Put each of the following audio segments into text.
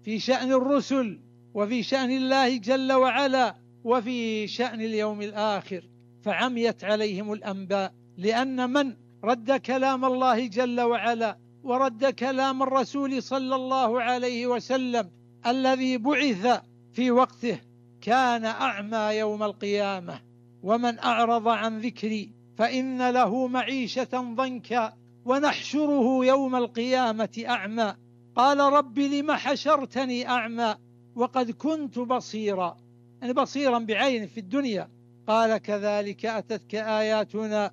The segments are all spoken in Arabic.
في شأن الرسل وفي شأن الله جل وعلا وفي شأن اليوم الآخر، فعميت عليهم الأنباء، لأن من رد كلام الله جل وعلا ورد كلام الرسول صلى الله عليه وسلم الذي بعث في وقته كان أعمى يوم القيامة. ومن أعرض عن ذكري فإن له معيشة ضنكا ونحشره يوم القيامة أعمى قال رب لم حشرتني أعمى وقد كنت بصيرا، يعني بصيرا بعين في الدنيا. قال كذلك أتتك آياتنا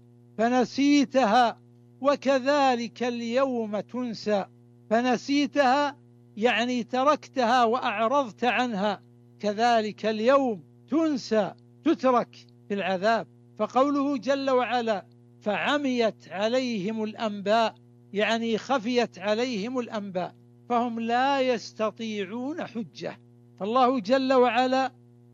فنسيتها وكذلك اليوم تنسى. فنسيتها يعني تركتها وأعرضت عنها، كذلك اليوم تنسى تترك في العذاب. فقوله جل وعلا فعميت عليهم الأنباء يعني خفيت عليهم الأنباء، فهم لا يستطيعون حجة. فالله جل وعلا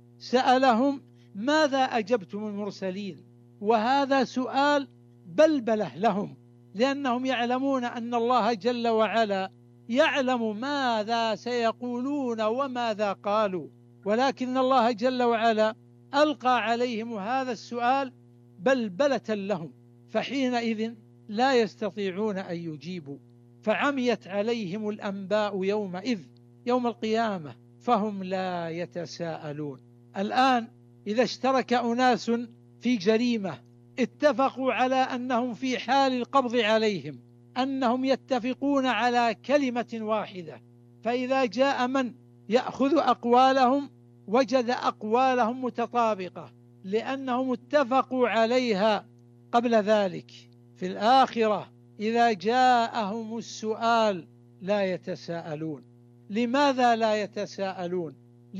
سألهم ماذا أجبتم المرسلين، وهذا سؤال بلبلة لهم، لأنهم يعلمون أن الله جل وعلا يعلم ماذا سيقولون وماذا قالوا، ولكن الله جل وعلا ألقى عليهم هذا السؤال بلبلة لهم، فحينئذ لا يستطيعون أن يجيبوا. فعميت عليهم الأنباء يومئذ يوم القيامة فهم لا يتساءلون. الآن إذا اشترك أناس في جريمة اتفقوا على أنهم في حال القبض عليهم أنهم يتفقون على كلمة واحدة، فإذا جاء من يأخذ أقوالهم وجد أقوالهم متطابقة لأنهم اتفقوا عليها قبل ذلك. في الآخرة إذا جاءهم السؤال لا يتساءلون. لماذا لا يتساءلون؟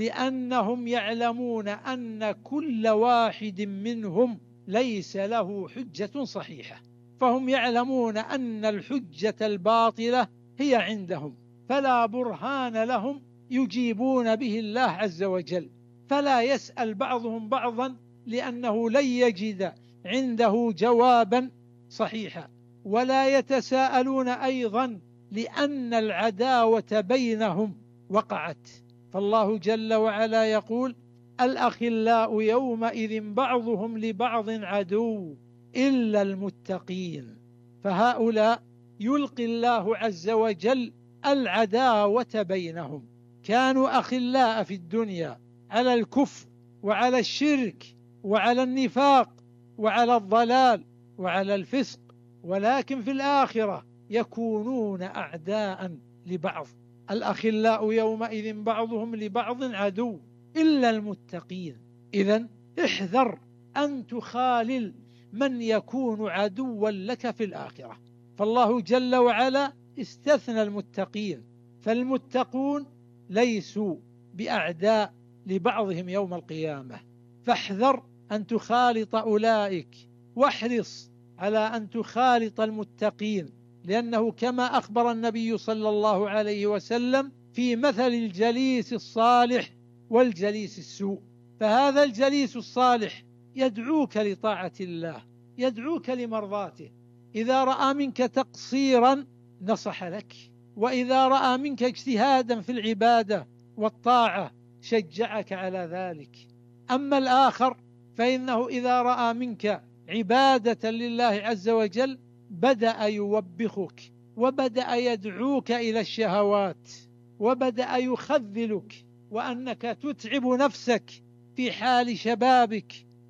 لأنهم يعلمون أن كل واحد منهم ليس له حجة صحيحة، فهم يعلمون أن الحجة الباطلة هي عندهم، فلا برهان لهم يجيبون به الله عز وجل، فلا يسأل بعضهم بعضا لأنه لن يجد عنده جوابا صحيحا. ولا يتساءلون أيضا لأن العداوة بينهم وقعت. فالله جل وعلا يقول الأخلاء يومئذ بعضهم لبعض عدو إلا المتقين. فهؤلاء يلقي الله عز وجل العداوة بينهم، كانوا أخلاء في الدنيا على الكفر وعلى الشرك وعلى النفاق وعلى الضلال وعلى الفسق، ولكن في الآخرة يكونون أعداء لبعض. الأخلاء يومئذ بعضهم لبعض عدو إلا المتقين. إذن احذر أن تخالل من يكون عدوا لك في الآخرة. فالله جل وعلا استثنى المتقين، فالمتقون ليسوا بأعداء لبعضهم يوم القيامة. فاحذر أن تخالط أولئك، واحرص على أن تخالط المتقين، لأنه كما أخبر النبي صلى الله عليه وسلم في مثل الجليس الصالح والجليس السوء. فهذا الجليس الصالح يدعوك لطاعة الله، يدعوك لمرضاته، إذا رأى منك تقصيرا نصح لك، وإذا رأى منك اجتهادا في العبادة والطاعة شجعك على ذلك. أما الآخر فإنه إذا رأى منك عبادة لله عز وجل بدأ يوبخك، وبدأ يدعوك إلى الشهوات، وبدأ يخذلك، وأنك تتعب نفسك في حال شبابك،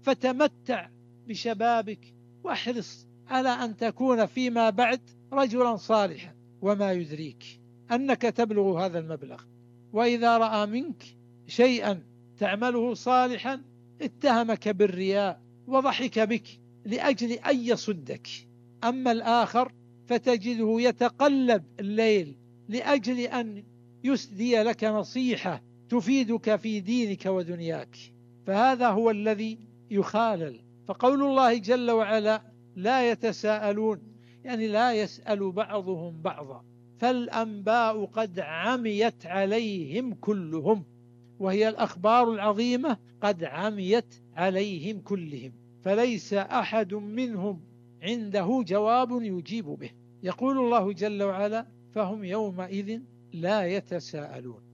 فتمتع بشبابك واحرص على أن تكون فيما بعد رجلا صالحا، وما يدريك أنك تبلغ هذا المبلغ. وإذا رأى منك شيئا تعمله صالحا اتهمك بالرياء وضحك بك لأجل أن يصدك. أما الآخر فتجده يتقلب الليل لأجل أن يسدي لك نصيحة تفيدك في دينك ودنياك، فهذا هو الذي يخالل. فقول الله جل وعلا لا يتساءلون يعني لا يسأل بعضهم بعضا، فالأنباء قد عميت عليهم كلهم، وهي الأخبار العظيمة قد عميت عليهم كلهم، فليس أحد منهم عنده جواب يجيب به. يقول الله جل وعلا فهم يومئذ لا يتساءلون.